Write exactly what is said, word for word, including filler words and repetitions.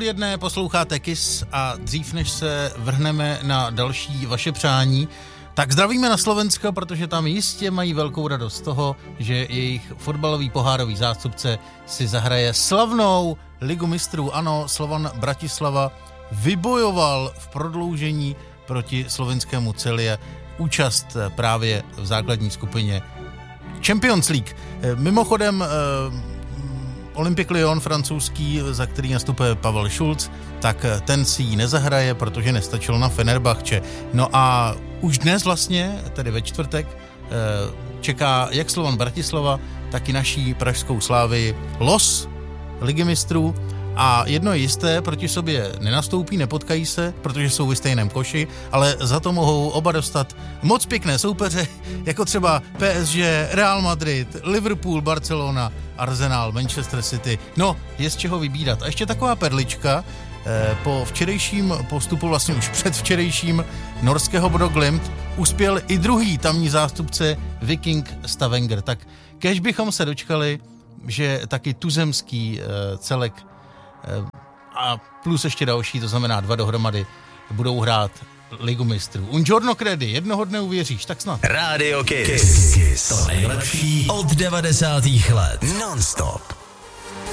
jedné posloucháte Kiss a dřív než se vrhneme na další vaše přání, tak zdravíme na Slovensko, protože tam jistě mají velkou radost z toho, že jejich fotbalový pohárový zástupce si zahraje slavnou Ligu mistrů. Ano, Slovan Bratislava vybojoval v prodloužení proti slovenskému Celie účast právě v základní skupině Champions League. Mimochodem Olympique Lyon francouzský, za který nastupuje Pavel Schulz, tak ten si ji nezahraje, protože nestačil na Fenerbahče. No a už dnes vlastně, tedy ve čtvrtek, čeká jak Slovan Bratislava, tak i naší pražskou Slávii los Ligy mistrů. A jedno je jisté, proti sobě nenastoupí, nepotkají se, protože jsou ve stejném koši, ale za to mohou oba dostat moc pěkné soupeře, jako třeba P S G, Real Madrid, Liverpool, Barcelona, Arsenal, Manchester City. No, je z čeho vybírat. A ještě taková perlička, po včerejším postupu, vlastně už před včerejším norského Bodo Glimt uspěl i druhý tamní zástupce Viking Stavanger. Tak kéž bychom se dočkali, že taky tuzemský celek a plus ještě další, to znamená dva dohromady, budou hrát Ligu mistrů. Un giorno credi, jednoho dne uvěříš, tak snad. Rádio Kiss. Kiss. To nejlepší od devadesátých let. Non-stop.